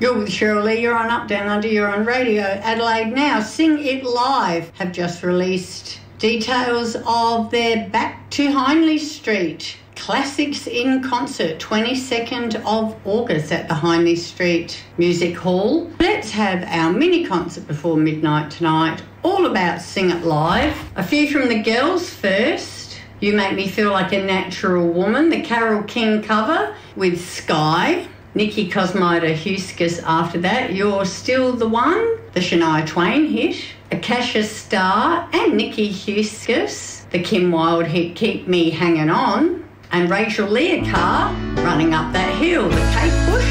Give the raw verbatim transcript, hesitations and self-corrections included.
You're with Cheryl Lee, you're on Up, Down, Under, you're on Radio Adelaide Now. Sing It Live have just released details of their Back to Hindley Street Classics in Concert, twenty-second of August at the Hindley Street Music Hall. Let's have our mini concert before midnight tonight, all about Sing It Live. A few from the girls first. You Make Me Feel Like a Natural Woman, the Carole King cover with Sky. Nikki Cosmoda Huskus after that, You're Still the One, the Shania Twain hit. Akasha Starr and Nikki Huskus, the Kim Wilde hit Keep Me Hanging On. And Rachel Leah Carr, Running Up That Hill, the Kate Bush